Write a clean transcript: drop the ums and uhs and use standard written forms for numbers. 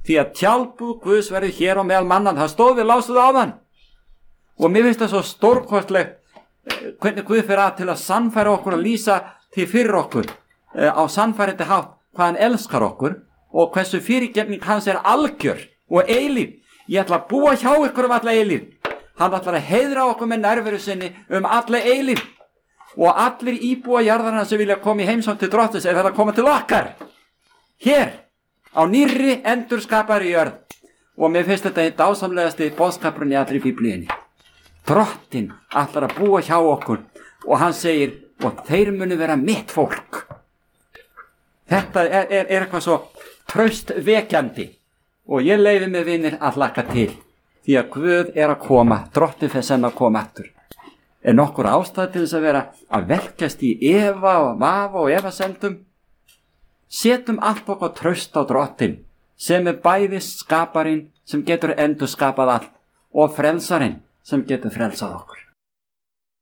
því að tjaldbúð Guðs verður hér á meðal manna. Það stóð við lásuð áðan. Og mér finnst það svo stórkostlegt hvernig Guð fer að til að sannfæra okkur og lýsa því fyrir okkur á sannfærandi hátt hvað hann elskar okkur og hversu fyrirgefning hans algjör og eilíf. Ég ætla að búa hjá ykkur alla eilíf. Hann ætlar að heiðra okkur með nærveru sinni alla eilíf. Og allir íbúa jarðarna sem vilja koma í heimsókn til Drottins það að koma til okkar. Hér, á nýrri endurskapaðri jörð. Og mér finnst þetta einn dásamlegasti boðskapurinn í allri Biblíunni. Drottinn ætlar að búa hjá okkur og hann segir, og þeir munu vera mitt fólk. Þetta er eitthvað svo traustvekjandi og ég leyfi mig vinir að hlakka til því að Guð að koma, Drottinn fer senn að koma aftur. Nokkur ástæða til þess að vera að velkjast í efa og vafa og efasendum? Setjum allt okkur traust á Drottinn sem bæði skaparinn sem getur endurskapað allt og frelsarinn sem getur frelsað okkur.